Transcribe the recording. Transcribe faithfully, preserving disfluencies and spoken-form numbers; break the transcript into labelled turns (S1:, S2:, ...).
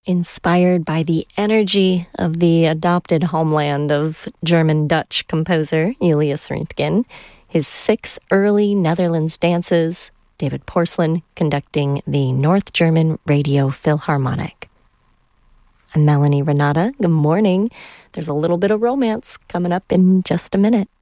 S1: Inspired by the energy of the adopted homeland of German-Dutch composer Julius Röntgen, his six early Netherlands dances, David Porcelain conducting the North German Radio Philharmonic. I'm Melanie Renata. Good morning. There's a little bit of romance coming up in just a minute.